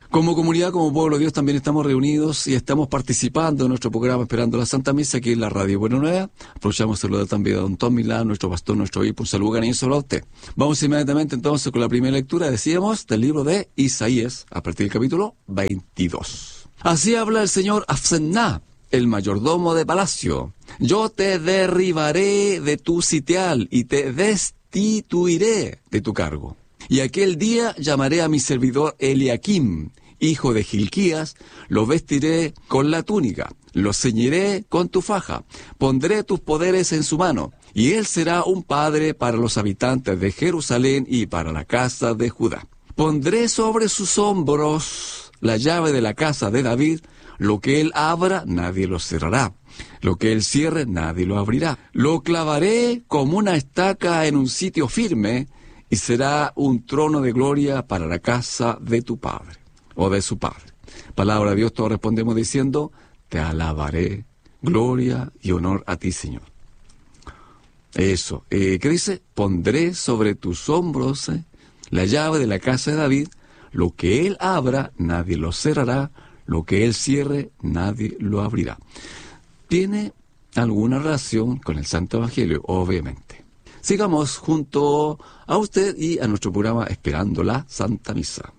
Como comunidad, como pueblo de Dios, también estamos reunidos y estamos participando en nuestro programa Esperando la Santa Misa aquí en la Radio Buena Nueva. Aprovechamos a saludar también a don Tom Milán, nuestro pastor, nuestro obispo. Un saludo cariñoso a usted. Vamos inmediatamente entonces con la primera lectura, decíamos, del libro de Isaías, a partir del capítulo 22. Así habla el señor Afsenná, el mayordomo de palacio. Yo te derribaré de tu sitial y te destituiré de tu cargo. Y aquel día llamaré a mi servidor Eliakim, hijo de Gilquías, lo vestiré con la túnica, lo ceñiré con tu faja, pondré tus poderes en su mano, y él será un padre para los habitantes de Jerusalén y para la casa de Judá. Pondré sobre sus hombros la llave de la casa de David, lo que él abra, nadie lo cerrará. Lo que él cierre, nadie lo abrirá. Lo clavaré como una estaca en un sitio firme, y será un trono de gloria para la casa de tu padre, o de su padre. Palabra de Dios, todos respondemos diciendo, te alabaré, gloria y honor a ti, Señor. Eso, ¿qué dice? Pondré sobre tus hombros la llave de la casa de David, lo que él abra, nadie lo cerrará, lo que él cierre, nadie lo abrirá. Tiene alguna relación con el Santo Evangelio, obviamente. Sigamos junto a usted y a nuestro programa Esperando la Santa Misa.